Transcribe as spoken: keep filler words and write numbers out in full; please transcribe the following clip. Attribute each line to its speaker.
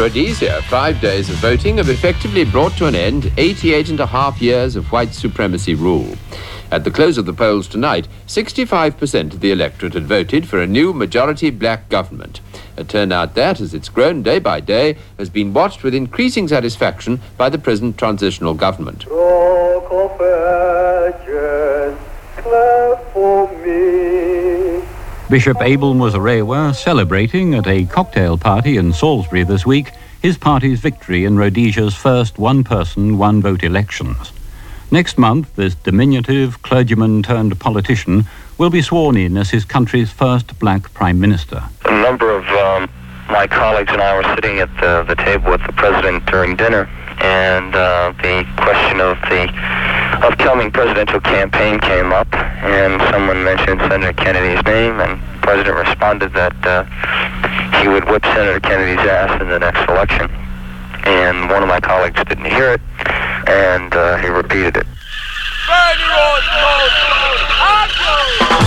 Speaker 1: Rhodesia, five days of voting have effectively brought to an end eighty-eight and a half years of white supremacy rule. At the close of the polls tonight, sixty-five percent of the electorate had voted for a new majority black government. A turnout that, as it's grown day by day, has been watched with increasing satisfaction by the present transitional government.
Speaker 2: Rock of Ages, clap for me.
Speaker 3: Bishop Abel Muzorewa celebrating at a cocktail party in Salisbury this week his party's victory in Rhodesia's first one-person, one-vote elections. Next month, this diminutive clergyman-turned-politician will be sworn in as his country's first black prime minister.
Speaker 4: A number of um, my colleagues and I were sitting at the, the table with the president during dinner, and uh, the question of the upcoming presidential campaign came up, and someone mentioned Senator Kennedy's name, and the president responded that uh, he would whip Senator Kennedy's ass in the next election. And one of my colleagues didn't hear it, and uh, he repeated it.